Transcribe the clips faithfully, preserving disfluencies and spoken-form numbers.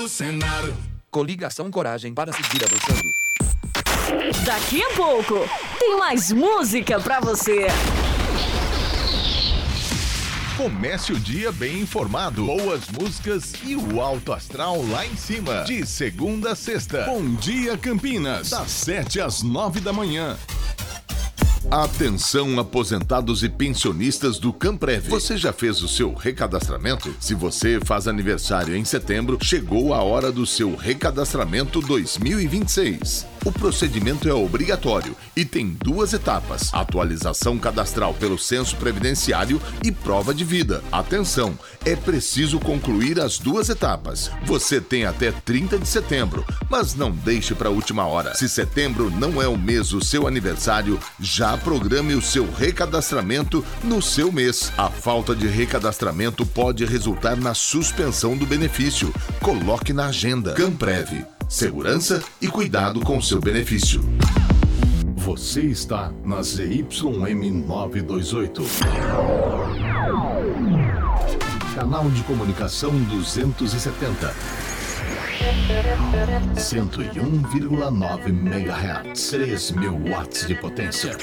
do Senado. Coligação Coragem para seguir avançando. Daqui a pouco tem mais música pra você. Comece o dia bem informado, boas músicas e o alto astral lá em cima. De segunda a sexta. Bom Dia Campinas, das sete às nove da manhã. Atenção, aposentados e pensionistas do Camprev. Você já fez o seu recadastramento? Se você faz aniversário em setembro, chegou a hora do seu recadastramento dois mil e vinte e seis. O procedimento é obrigatório e tem duas etapas: atualização cadastral pelo censo previdenciário e prova de vida. Atenção, é preciso concluir as duas etapas. Você tem até trinta de setembro, mas não deixe para a última hora. Se setembro não é o mês do seu aniversário, já programe o seu recadastramento no seu mês. A falta de recadastramento pode resultar na suspensão do benefício. Coloque na agenda. Camprev. Segurança e cuidado com seu benefício. Você está na Z Y M novecentos e vinte e oito. Canal de comunicação duzentos e setenta. cento e um vírgula nove megahertz. três mil watts de potência.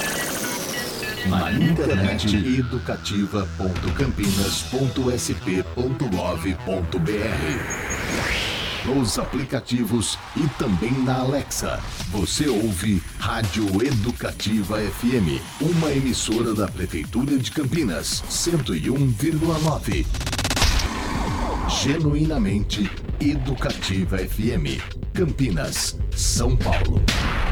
Na internet educativa ponto campinas ponto s p ponto gov ponto b r. Nos aplicativos e também na Alexa. Você ouve Rádio Educativa F M, uma emissora da Prefeitura de Campinas, cento e um vírgula nove. Genuinamente Educativa F M, Campinas, São Paulo.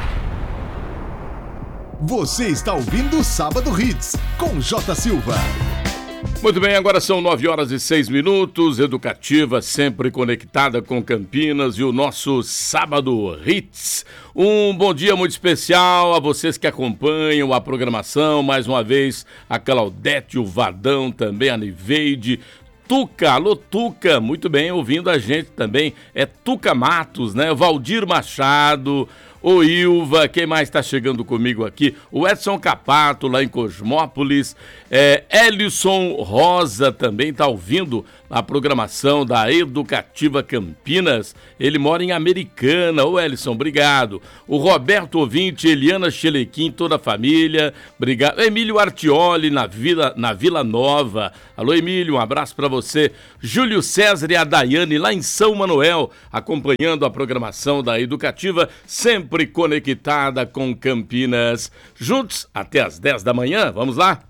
Você está ouvindo Sábado Hits, com J. Silva. Muito bem, agora são nove horas e seis minutos, Educativa sempre conectada com Campinas e o nosso Sábado Hits. Um bom dia muito especial a vocês que acompanham a programação, mais uma vez a Claudete, o Vadão, também a Niveide, Tuca, alô Tuca, muito bem, ouvindo a gente também, é Tuca Matos, né, Valdir Machado, o Ilva, quem mais está chegando comigo aqui? O Edson Capato, lá em Cosmópolis. É, Elison Rosa também está ouvindo a programação da Educativa Campinas. Ele mora em Americana. Ô, Elison, obrigado. O Roberto Ouvinte, Eliana Chelequim, toda a família. Obrigado. Emílio Artioli, na Vila, na Vila Nova. Alô, Emílio, um abraço para você. Júlio César e a Daiane, lá em São Manuel, acompanhando a programação da Educativa, sempre conectada com Campinas. Juntos até às dez da manhã, vamos lá?